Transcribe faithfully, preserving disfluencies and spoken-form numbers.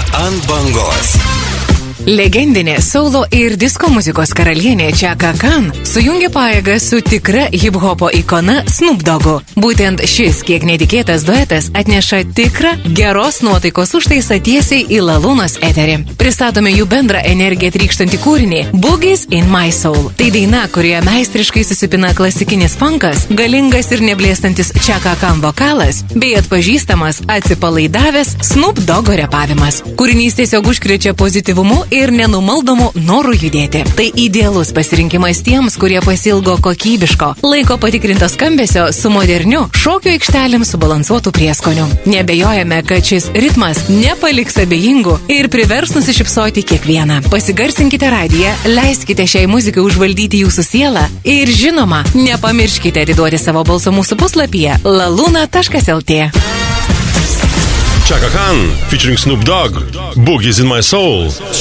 ant bangos. Legendinė saulo ir disko muzikos karalienė Chaka Khan sujungė pajėgą su tikra hip-hopo ikona Snoop Doggu. Būtent šis kiek netikėtas duetas atneša tikrą geros nuotaikos užtaisą tiesiai į La Lunos eterį. Pristatome jų bendrą energiją trykštantį kūrinį Boogies in My Soul. Tai daina, kurioje meistriškai susipina klasikinis funkas, galingas ir neblėstantis Chaka Khan vokalas, bei atpažįstamas atsipalaidavęs Snoop Doggo repavimas. Kūrinys tiesiog užkrečia pozityvumu ir nenumaldomu noru judėti. Tai idealus pasirinkimas tiems, kurie pasilgo kokybiško, laiko patikrinto skambesio su moderniu šokio aikštelėm subalansuotų prieskoniu. Nebejojame, kad šis ritmas nepaliks abejingų ir privers nusišypsoti kiekvieną. Pasigarsinkite radiją, leiskite šiai muzikai užvaldyti jūsų sielą ir žinoma, nepamirškite atiduoti savo balso mūsų puslapyje laluna taškas lt. Chaka Khan featuring Snoop Dogg, Boogies in My Soul.